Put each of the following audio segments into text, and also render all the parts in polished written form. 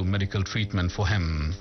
medical treatment for him.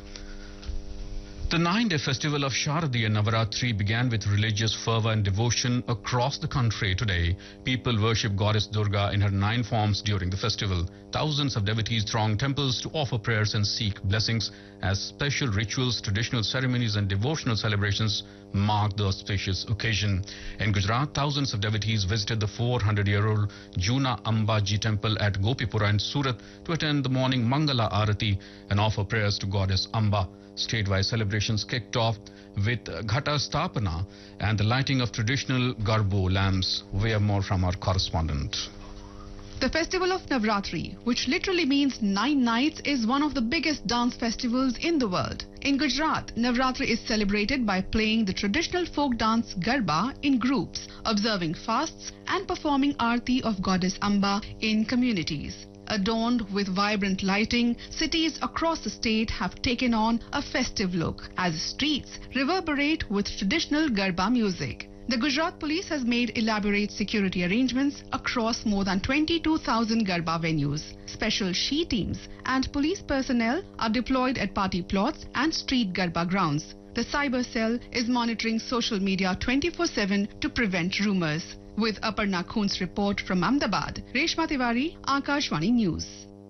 The 9-day festival of Sharadiya Navaratri began with religious fervor and devotion across the country today. People worship Goddess Durga in her 9 forms during the festival. Thousands of devotees throng temples to offer prayers and seek blessings as special rituals, traditional ceremonies and devotional celebrations mark the auspicious occasion. In Gujarat, thousands of devotees visited the 400-year-old Juna Ambaji temple at Gopipura in Surat to attend the morning Mangala Arati and offer prayers to Goddess Amba. Statewide celebrations kicked off with Ghata Stapana and the lighting of traditional Garbo lamps. We have more from our correspondent. The festival of Navratri, which literally means 9 nights, is one of the biggest dance festivals in the world. In Gujarat, Navratri is celebrated by playing the traditional folk dance Garba in groups, observing fasts and performing Aarti of Goddess Amba in communities. Adorned with vibrant lighting, cities across the state have taken on a festive look as streets reverberate with traditional Garba music. The Gujarat police has made elaborate security arrangements across more than 22,000 Garba venues. Special she teams and police personnel are deployed at party plots and street Garba grounds. The cyber cell is monitoring social media 24/7 to prevent rumors. With Aparna Khun's report from Ahmedabad, Reshma Tiwari, Akashvani News.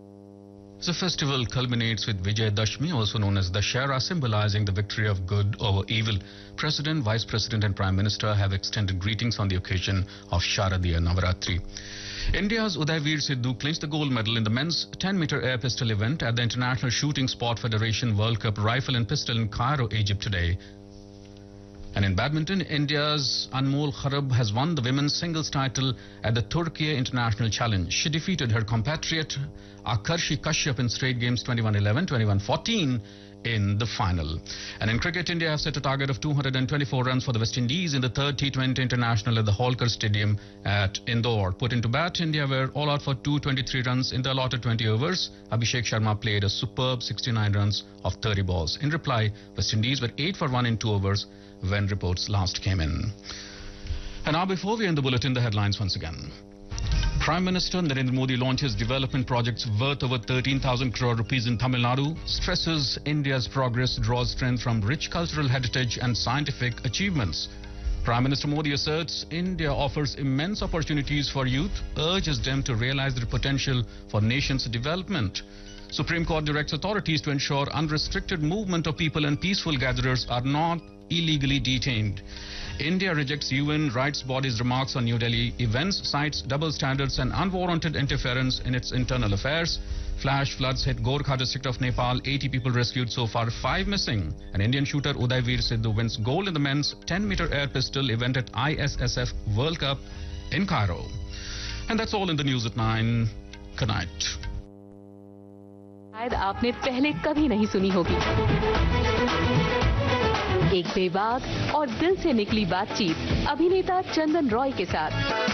The festival culminates with Vijay Dashmi, also known as Dashera, symbolizing the victory of good over evil. President, Vice President and Prime Minister have extended greetings on the occasion of Sharadiya Navaratri. India's Udayveer Sidhu clinched the gold medal in the men's 10-meter air pistol event at the International Shooting Sport Federation World Cup Rifle and Pistol in Cairo, Egypt today. And in badminton, India's Anmol Kharab has won the women's singles title at the Turkey International Challenge. She defeated her compatriot Akarshi Kashyap in straight games 21-11, 21-14 in the final. And in cricket, India have set a target of 224 runs for the West Indies in the third T20 International at the Holkar Stadium at Indore. Put into bat, India were all out for 223 runs in the allotted 20 overs. Abhishek Sharma played a superb 69 runs of 30 balls. In reply, West Indies were 8 for 1 in 2 overs when reports last came in. And now, before we end the bulletin, the headlines once again. Prime Minister Narendra Modi launches development projects worth over 13,000 crore rupees in Tamil Nadu, stresses India's progress draws strength from rich cultural heritage and scientific achievements. Prime Minister Modi asserts India offers immense opportunities for youth, urges them to realize their potential for nation's development. Supreme Court directs authorities to ensure unrestricted movement of people and peaceful gatherers are not illegally detained. India rejects UN rights body's remarks on New Delhi events, cites double standards and unwarranted interference in its internal affairs. Flash floods hit Gorkha district of Nepal, 80 people rescued so far, 5 missing. An Indian shooter Udayveer Sidhu wins gold in the men's 10-meter air pistol event at ISSF World Cup in Cairo. And that's all in the news at 9. Good night. शायद आपने पहले कभी नहीं सुनी होगी। एक बेबाक और दिल से निकली बातचीत अभिनेता चंदन रॉय के साथ।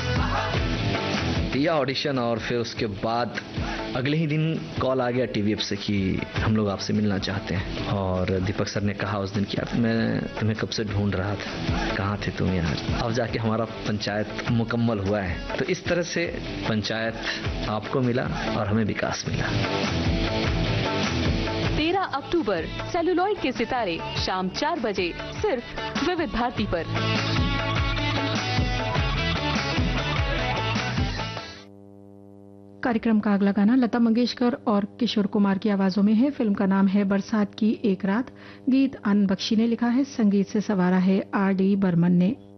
दिया ऑडिशन और फिर उसके बाद अगले ही दिन कॉल आ गया टीवीएफ से कि हम लोग आपसे मिलना चाहते हैं। और दीपक सर ने कहा उस दिन कि मैं तुम्हें कब से ढूंढ रहा था, कहाँ थे तुम यार। अब जाके हमारा पंचायत मुकम्मल हुआ है। तो इस तरह से पंचायत आपको मिला और हमें विकास मिला। 13 अक्टूबर सेलुलॉइड के सितारे शाम 4 बजे सिर्फ विविध भारती पर। कार्यक्रम का अगला गाना लता मंगेशकर और किशोर कुमार की आवाजों में है। फिल्म का नाम है बरसात की एक रात। गीत आनंद बख्शी ने लिखा है, संगीत से सवारा है आर डी बर्मन ने।